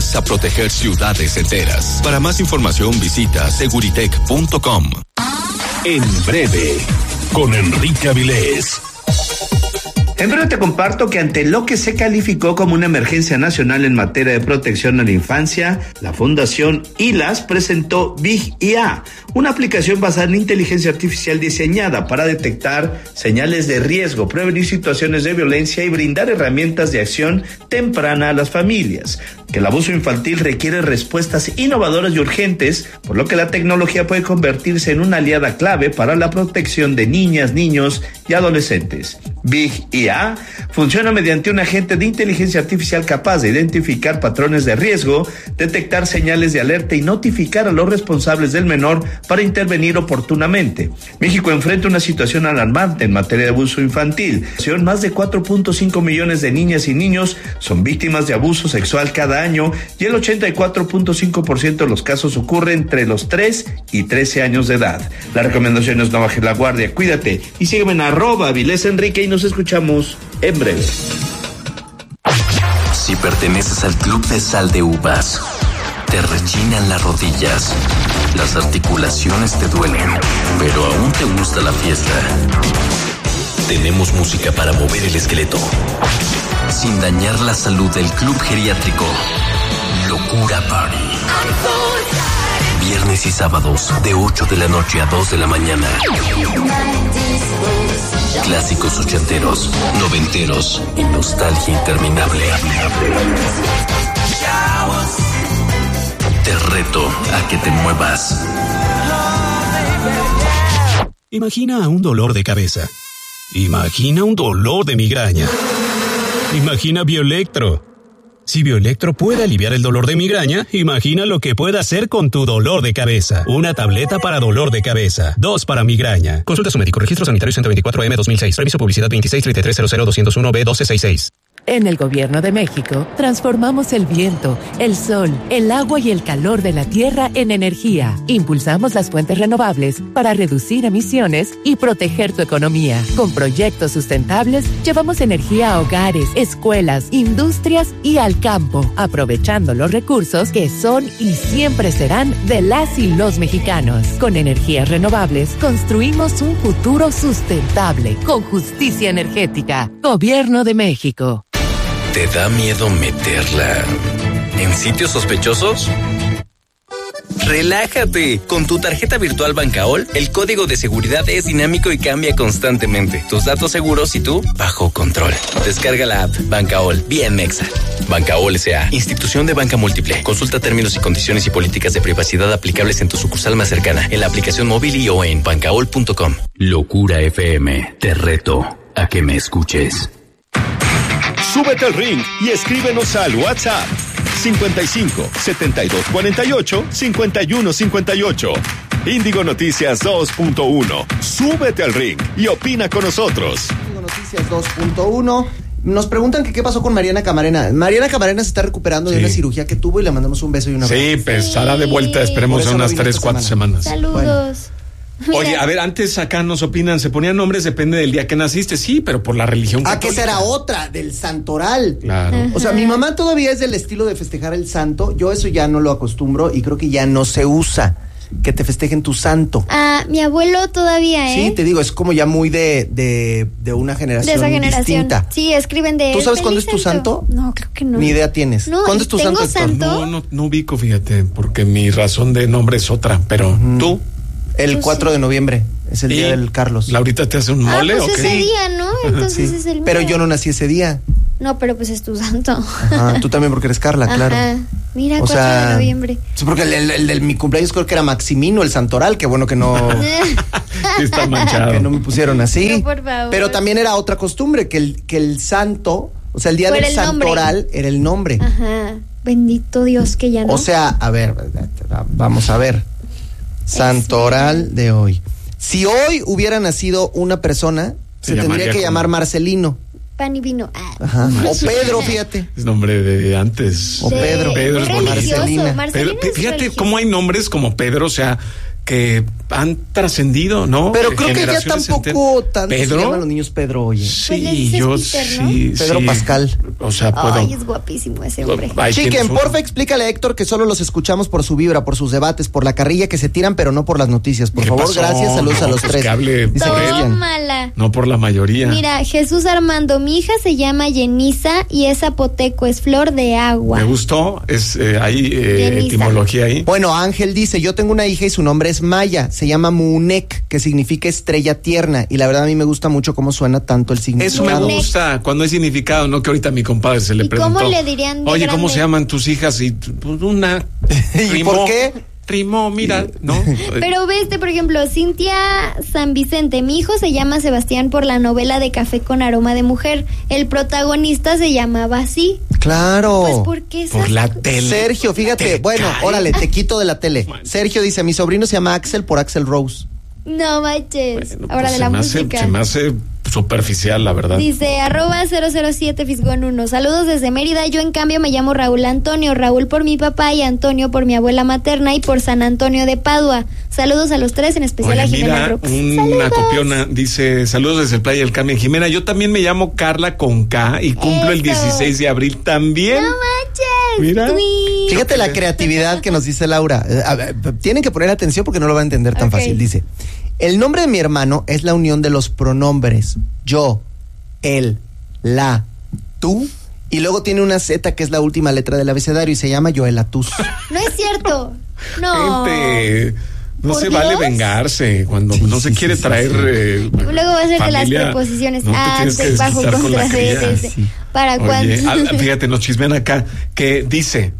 Alcanza a proteger ciudades enteras. Para más información visita seguritech.com. En breve, con Enrique Avilés. En breve te comparto que ante lo que se calificó como una emergencia nacional en materia de protección a la infancia, la Fundación ILAS presentó Big IA, una aplicación basada en inteligencia artificial diseñada para detectar señales de riesgo, prevenir situaciones de violencia y brindar herramientas de acción temprana a las familias. Que el abuso infantil requiere respuestas innovadoras y urgentes, por lo que la tecnología puede convertirse en una aliada clave para la protección de niñas, niños y adolescentes. Big IA funciona mediante un agente de inteligencia artificial capaz de identificar patrones de riesgo, detectar señales de alerta y notificar a los responsables del menor para intervenir oportunamente. México enfrenta una situación alarmante en materia de abuso infantil. Más de 4.5 millones de niñas y niños son víctimas de abuso sexual cada año y el 84.5% de los casos ocurre entre los 3 y 13 años de edad. La recomendación es no bajes la guardia, cuídate y sígueme en @AvilésEnrique y nos escuchamos en breve. Si perteneces al club de sal de uvas, te rechinan las rodillas, las articulaciones te duelen, pero aún te gusta la fiesta. Tenemos música para mover el esqueleto, sin dañar la salud del club geriátrico. Locura Party. Viernes y sábados, de 8 de la noche a 2 de la mañana. Clásicos ochenteros, noventeros y nostalgia interminable. Te reto a que te muevas. Imagina un dolor de cabeza. Imagina un dolor de migraña. Imagina Bioelectro. Si Bioelectro puede aliviar el dolor de migraña, imagina lo que puede hacer con tu dolor de cabeza. Una tableta para dolor de cabeza, 2 para migraña. Consulta a su médico. Registro sanitario 124M 2006. Reviso publicidad 2633000201B1266. En el Gobierno de México, transformamos el viento, el sol, el agua y el calor de la tierra en energía. Impulsamos las fuentes renovables para reducir emisiones y proteger tu economía. Con proyectos sustentables, llevamos energía a hogares, escuelas, industrias y al campo, aprovechando los recursos que son y siempre serán de las y los mexicanos. Con energías renovables, construimos un futuro sustentable, con justicia energética. Gobierno de México. ¿Te da miedo meterla en sitios sospechosos? ¡Relájate! Con tu tarjeta virtual Bancaol, el código de seguridad es dinámico y cambia constantemente. Tus datos seguros y tú bajo control. Descarga la app Bancaol, bien mexa. Bancaol S.A., institución de banca múltiple. Consulta términos y condiciones y políticas de privacidad aplicables en tu sucursal más cercana, en la aplicación móvil y o en bancaol.com. Locura FM, te reto a que me escuches. Súbete al ring y escríbenos al WhatsApp 55 72 48 51 58. Índigo Noticias 2.1. Súbete al ring y opina con nosotros. Índigo Noticias 2.1. Nos preguntan que qué pasó con Mariana Camarena. Mariana Camarena se está recuperando de una cirugía que tuvo y le mandamos un beso y un abrazo. Sí, pues estará de vuelta, esperemos en unas 3-4 semanas. Saludos. Bueno. Oye, a ver, antes acá nos opinan, se ponían nombres, depende del día que naciste, sí, pero por la religión católica. Que esa era otra, del santoral. Claro. O sea, mi mamá todavía es del estilo de festejar el santo, yo eso ya no lo acostumbro y creo que ya no se usa, que te festejen tu santo. Mi abuelo todavía, Sí, te digo, es como ya muy de una generación de esa generación distinta. Sí, escriben de ¿Tú sabes cuándo es tu santo? No, creo que no. Ni idea tienes. No, ¿Cuándo es tu santo, Héctor? No ubico, fíjate, porque mi razón de nombre es otra, pero ¿tú? El 4 de noviembre, es el día del Carlos. ¿Laurita te hace un mole pues o qué? ese día, ¿no? Entonces es el mío. Pero yo no nací ese día. No, pero pues es tu santo. Ajá, tú también porque eres Carla, claro. Mira, o 4 de noviembre. Sí, porque el de mi cumpleaños creo que era Maximino, el santoral, que bueno que no... Sí, está manchado. Que no me pusieron así. No, por favor. Pero también era otra costumbre, que el santo, o sea, el día del santoral era el nombre. Ajá, bendito Dios que ya no. O sea, a ver, vamos a ver. Santoral de hoy. Si hoy hubiera nacido una persona, se tendría que llamar Marcelino. Pan y vino. Ajá. O Pedro, fíjate. Es nombre de antes. O Pedro. Pedro es bonito. Marcelina. Fíjate cómo hay nombres como Pedro, o sea, que han trascendido, ¿no? Pero creo que ya tampoco tanto ¿Pedro? se llaman los niños Pedro, oye. Sí, yo Peter, sí. Pedro sí. Pascal. O sea, puedo. Ay, es guapísimo ese hombre. Chiquen, porfa, explícale a Héctor que solo los escuchamos por su vibra, por sus debates, por la carrilla que se tiran, pero no por las noticias. Por ¿Qué favor, pasó? gracias, saludos a los Pues tres. que hable Dice por él. Cristian. Tómala. No por la mayoría. Mira, Jesús Armando, mi hija se llama Yenisa y es zapoteco, es flor de agua. Me gustó, es hay Yenisa. etimología ahí. Bueno, Ángel dice, yo tengo una hija y su nombre es Maya, se llama Munek, que significa estrella tierna, y la verdad a mí me gusta mucho cómo suena tanto el Eso significado. me gusta, cuando hay significado, no que ahorita a mi compadre se le ¿Y preguntó. cómo le dirían de Oye, ¿cómo grande? se llaman tus hijas? Y pues, una ¿Y rimó, por qué? Rimó, mira, ¿no? Pero por ejemplo, Cintia San Vicente, mi hijo se llama Sebastián por la novela de Café con aroma de mujer. El protagonista se llamaba así. Claro. Pues porque Por la tele. Sergio, fíjate, Te bueno, cae. órale, te quito de la tele. Bueno. Sergio dice, mi sobrino se llama Axel por Axel Rose. No manches. Bueno, Ahora pues de la se me hace- música. se me hace superficial, la verdad. Dice @007 Fisgón 1. Saludos desde Mérida. Yo en cambio me llamo Raúl Antonio. Raúl por mi papá y Antonio por mi abuela materna y por San Antonio de Padua. Saludos a los tres, en especial Oye, a Jimena mira, Brooks. una Saludos. copiona dice, saludos desde el Playa del Carmen. Jimena, yo también me llamo Carla con K y cumplo el Eso. 16 de abril también. No manches. Mira. Twin. Fíjate la creatividad que nos dice Laura. A ver, tienen que poner atención porque no lo va a entender tan Ok. fácil. Dice, el nombre de mi hermano es la unión de los pronombres yo, él, la, tú, y luego tiene una Z que es la última letra del abecedario y se llama Joel Atus. No es cierto. No. Gente, no ¿Por se Dios? vale vengarse cuando no se quiere traer. Luego va a ser de las familia, preposiciones no te tienes que antes, bajo, desquitar con la contra, cría. de. ¿Para Oye, cuándo? fíjate, nos chismean acá que dice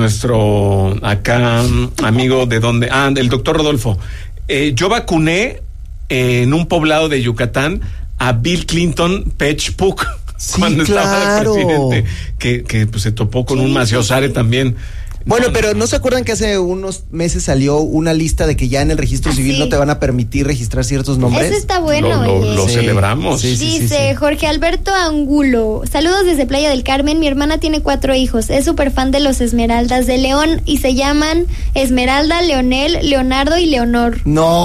nuestro acá amigo de donde, del doctor Rodolfo. Yo vacuné en un poblado de Yucatán a Bill Clinton Pech Puc Sí, cuando estaba de claro. presidente, que pues se topó con un maciosare también. Bueno, No, pero ¿no se acuerdan que hace unos meses salió una lista de que ya en el registro civil sí. no te van a permitir registrar ciertos nombres? Eso está bueno, oye. lo Sí. celebramos. Sí, Dice Jorge Alberto Angulo, saludos desde Playa del Carmen, mi hermana tiene 4 hijos, es súper fan de los Esmeraldas de León y se llaman Esmeralda, Leonel, Leonardo y Leonor.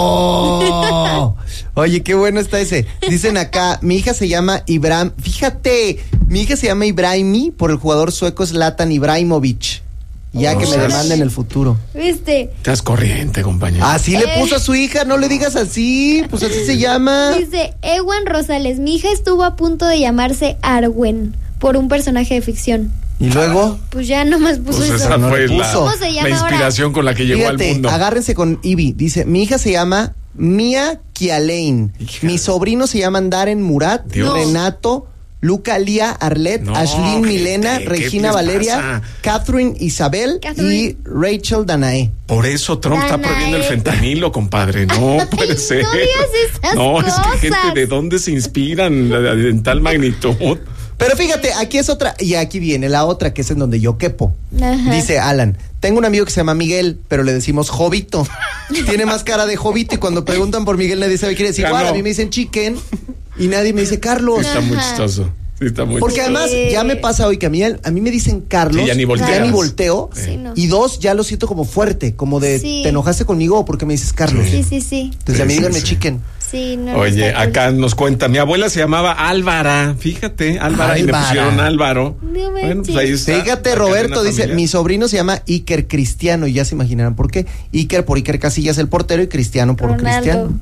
No. Oye, qué bueno está ese. Dicen acá, mi hija se llama Ibrahim. Fíjate, mi hija se llama Ibrahimi por el jugador sueco Zlatan Ibrahimovic. Ya que me Órale. demanda en el futuro. ¿Viste? Estás corriente, compañero. Así le puso a su hija, no le digas así, pues así se llama. Dice Ewan Rosales, mi hija estuvo a punto de llamarse Arwen por un personaje de ficción. Y luego, Pues ya nomás puso Pues eso. esa fue la, puso. ¿Cómo se llama la inspiración ahora? con la que llegó al fíjate, mundo. agárrense con Ivy. Dice, mi hija se llama Mia Kialein. Hija. Mis sobrinos se llaman Darren Murat, Dios. Renato, Luca Lía Arlet, No, Ashlyn gente, Milena, ¿qué Regina les Valeria, pasa? Catherine Isabel Catherine. y Rachel Danae. Por eso Trump está Danae. prohibiendo el fentanilo, compadre. No puede ser. no digas esas No, es cosas. que gente, ¿de dónde se inspiran en tal magnitud? Pero fíjate, aquí es otra, y aquí viene la otra, que es en donde yo quepo. Ajá. Dice Alan, tengo un amigo que se llama Miguel, pero le decimos Jovito. Tiene más cara de Jovito y cuando preguntan por Miguel nadie sabe quién es. Igual, Ganó. a mí me dicen Chicken y nadie me dice Carlos. Está muy Ajá. chistoso. Sí, está muy Porque chistoso. además ya me pasa hoy que a mí me dicen Carlos, Sí, ya ni volteas. volteo, Sí, no. y 2, ya lo siento como fuerte, como de Sí. ¿te enojaste conmigo o porque me dices Carlos? Sí, sí, sí. Entonces a mí Sí, díganme sí. Chicken. Sí, no. Oye, está cool. acá nos cuenta, mi abuela se llamaba Álvara, fíjate, Álvara, y le Álvara. pusieron Álvaro. No Bueno, pues ahí está. Fíjate, la Roberto cadena dice, familiar. mi sobrino se llama Iker Cristiano, y ya se imaginarán por qué. Iker por Iker Casillas, el portero, y Cristiano por Ronaldo. Cristiano.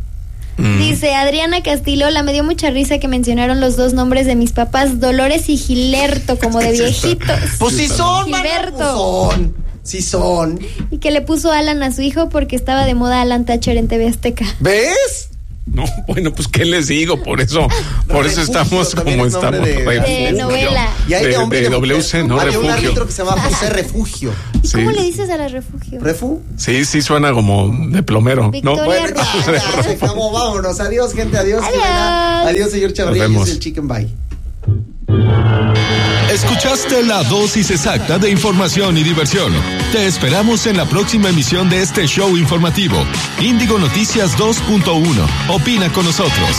Dice Adriana Castilola, me dio mucha risa que mencionaron los 2 nombres de mis papás, Dolores y Gilerto, como de viejitos. Pues sí son, mana, Gilberto. pues son. Sí son. Y que le puso Alan a su hijo porque estaba de moda Alan Thatcher en TV Azteca. ¿Ves? No, bueno, pues qué les digo, por eso Refugio estamos también como es nombre estamos. de Refugio. novela. Y hay de hombre y de mujer. WC, ¿no? Había un Refugio. árbitro que se llama José Refugio. ¿Y Sí. cómo le dices a la refugio? ¿Refu? Sí, sí suena como de plomero, ¿no? Victoria Bueno, Rosa. ya, se acabó, vámonos. Adiós, gente, adiós. Adiós. Jimena. Adiós, señor Chavarría. Nos Yo vemos. soy el Chicken Bye. Escuchaste la dosis exacta de información y diversión. Te esperamos en la próxima emisión de este show informativo. Índigo Noticias 2.1. Opina con nosotros.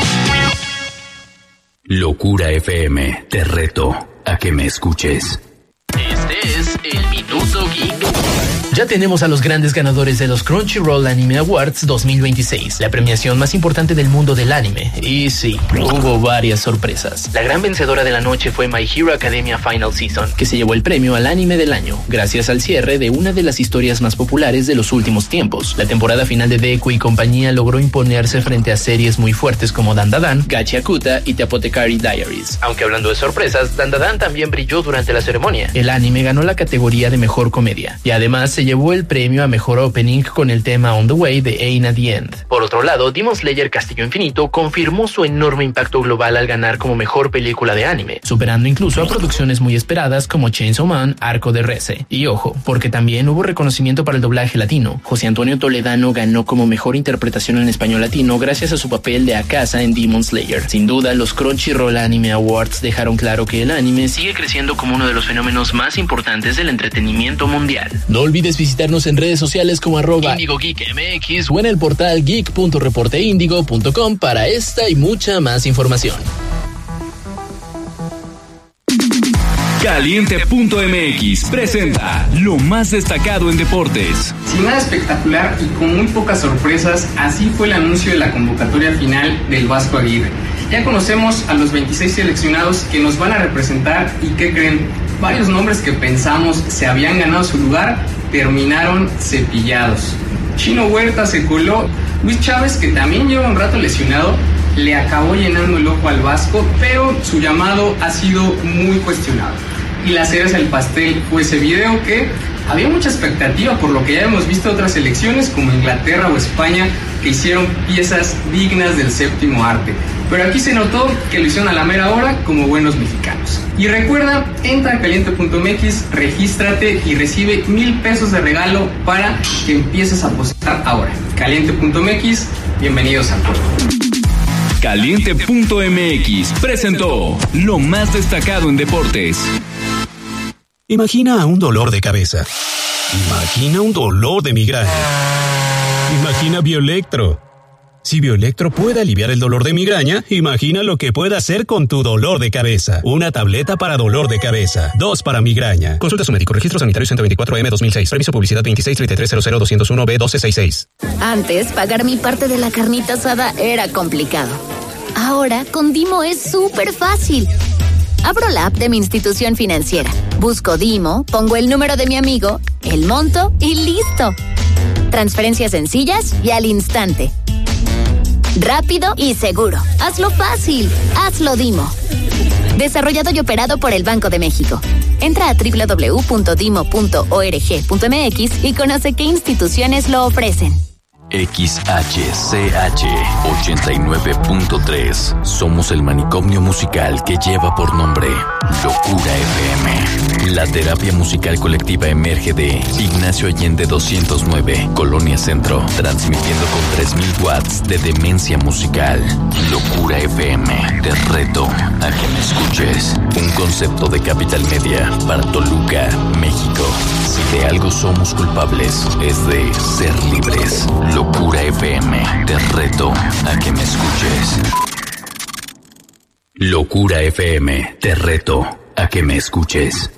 Locura FM, te reto a que me escuches. Este es el Minuto Geek. Ya tenemos a los grandes ganadores de los Crunchyroll Anime Awards 2026, la premiación más importante del mundo del anime. Y sí, hubo varias sorpresas. La gran vencedora de la noche fue My Hero Academia Final Season, que se llevó el premio al anime del año, gracias al cierre de una de las historias más populares de los últimos tiempos. La temporada final de Deku y compañía logró imponerse frente a series muy fuertes como Dandadan, Gachiakuta y The Apothecary Diaries. Aunque hablando de sorpresas, Dandadan también brilló durante la ceremonia. El anime ganó la categoría de mejor comedia y además se llevó el premio a mejor opening con el tema On the Way de Ain at the End. Por otro lado, Demon Slayer Castillo Infinito confirmó su enorme impacto global al ganar como mejor película de anime, superando incluso a producciones muy esperadas como Chainsaw Man, Arco de Rece. Y ojo, porque también hubo reconocimiento para el doblaje latino. José Antonio Toledano ganó como mejor interpretación en español latino gracias a su papel de Akasa en Demon Slayer. Sin duda, los Crunchyroll Anime Awards dejaron claro que el anime sigue creciendo como uno de los fenómenos más importantes del entretenimiento mundial. No olvides visitarnos en redes sociales como @IndigoGeekMX o en el portal geek.reporteindigo.com para esta y mucha más información. Caliente.mx presenta lo más destacado en deportes. Sin nada espectacular y con muy pocas sorpresas, así fue el anuncio de la convocatoria final del Vasco Aguirre. Ya conocemos a los 26 seleccionados que nos van a representar y ¿qué creen? Varios nombres que pensamos se habían ganado su lugar terminaron cepillados. Chino Huerta se coló, Luis Chávez, que también lleva un rato lesionado, le acabó llenando el ojo al Vasco, pero su llamado ha sido muy cuestionado. Y la cereza del pastel fue ese video que había mucha expectativa por lo que ya hemos visto otras selecciones como Inglaterra o España que hicieron piezas dignas del séptimo arte. Pero aquí se notó que lo hicieron a la mera hora como buenos mexicanos. Y recuerda, entra a caliente.mx, regístrate y recibe 1,000 pesos de regalo para que empieces a apostar ahora. Caliente.mx, bienvenidos al juego. Caliente.mx presentó lo más destacado en deportes. Imagina un dolor de cabeza. Imagina un dolor de migraña. Imagina Bioelectro. Si Bioelectro puede aliviar el dolor de migraña, imagina lo que puede hacer con tu dolor de cabeza. Una tableta para dolor de cabeza, 2 para migraña. Consulta a su médico. Registro sanitario 124M-2006. Permiso publicidad 263300-201B1266. Antes, pagar mi parte de la carnita asada era complicado. Ahora, con Dimo es súper fácil. Abro la app de mi institución financiera. Busco Dimo, pongo el número de mi amigo, el monto y listo. Transferencias sencillas y al instante. Rápido y seguro. Hazlo fácil. Hazlo Dimo. Desarrollado y operado por el Banco de México. Entra a www.dimo.org.mx y conoce qué instituciones lo ofrecen. XHCH 89.3. Somos el manicomio musical que lleva por nombre Locura FM. La terapia musical colectiva emerge de Ignacio Allende 209, Colonia Centro, transmitiendo con 3,000 watts de demencia musical. Locura FM, te reto a que me escuches. Un concepto de Capital Media para Toluca, México. Si de algo somos culpables, es de ser libres. Locura FM, te reto a que me escuches. Locura FM, te reto a que me escuches.